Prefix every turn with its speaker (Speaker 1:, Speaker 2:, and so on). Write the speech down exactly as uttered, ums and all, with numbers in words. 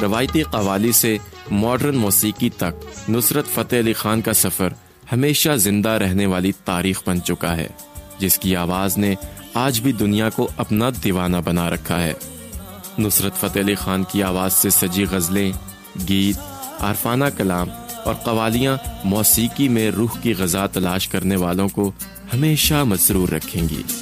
Speaker 1: रवायती कव्वाली से मॉडर्न मौसीकी तक नुसरत फ़तेह अली खान का सफ़र हमेशा जिंदा रहने वाली तारीख बन चुका है, जिसकी आवाज़ ने आज भी दुनिया को अपना दीवाना बना रखा है। नुसरत फ़तेह अली खान की आवाज़ से सजी गज़लें, गीत, आरफाना कलाम और कवालियाँ मौसीकी में रूह की ग़ज़ा तलाश करने वालों को हमेशा मसरूर रखेंगी।